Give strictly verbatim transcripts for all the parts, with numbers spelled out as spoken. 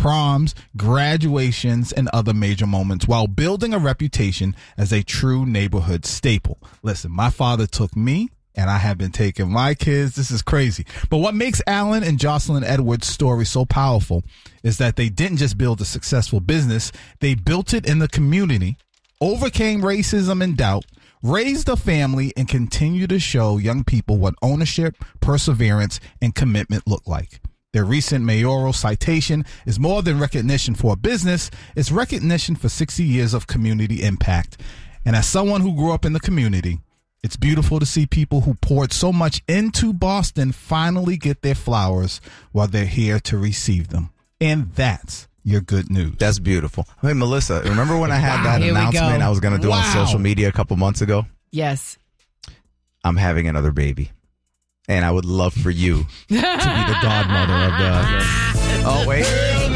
proms, graduations, and other major moments while building a reputation as a true neighborhood staple. Listen, my father took me, and I have been taking my kids. This is crazy. But what makes Alan and Jocelyn Edwards' story so powerful is that they didn't just build a successful business. They built it in the community, overcame racism and doubt, raised a family, and continue to show young people what ownership, perseverance, and commitment look like. Their recent mayoral citation is more than recognition for a business. It's recognition for sixty years of community impact. And as someone who grew up in the community, it's beautiful to see people who poured so much into Boston finally get their flowers while they're here to receive them. And that's your good news. That's beautiful. Hey, Melissa, remember when I had wow, that announcement I was going to do wow. on social media a couple months ago? Yes. I'm having another baby. And I would love for you to be the godmother of the... Oh, wait.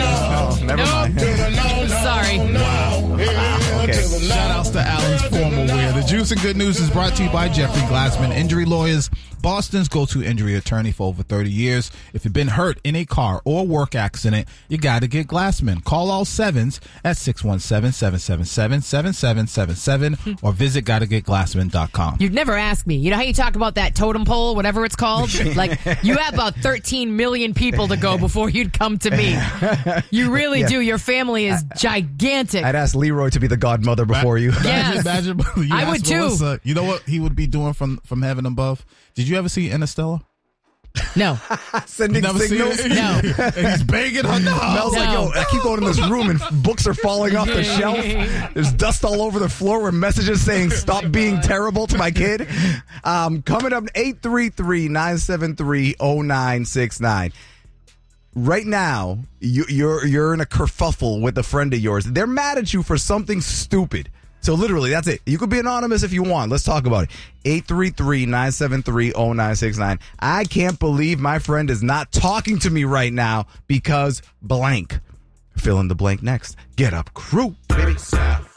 Oh, never nope. mind. Sorry. Wow. Okay. Shout outs to Alan's formal wear. The Juice and Good News is brought to you by Jeffrey Glassman Injury Lawyers, Boston's go-to injury attorney for over thirty years. If you've been hurt in a car or work accident, you got to get Glassman. Call all sevens at six one seven, seven seven seven, seven seven seven seven or visit gotta get glassman dot com. You'd never ask me. You know how you talk about that totem pole, whatever it's called? Like, you have about thirteen million people to go before you'd come to me. You really yeah. do. Your family is gigantic. I'd ask Leroy to be the godmother before you. Yes. Imagine, imagine you I would too. Melissa, you know what he would be doing from, from heaven above? Did you ever see Interstellar? No. Sending signals? No. And he's banging her. No. Mel's no. like, yo, I keep going in this room and books are falling off the shelf. There's dust all over the floor with messages saying, stop being terrible to my kid. Um, coming up, eight three three, nine seven three, zero nine six nine. Right now, you, you're you're in a kerfuffle with a friend of yours. They're mad at you for something stupid. So literally, that's it. You could be anonymous if you want. Let's talk about it. eight three three, nine seven three, zero nine six nine. I can't believe my friend is not talking to me right now because blank. Fill in the blank next. Get up, crew. Baby.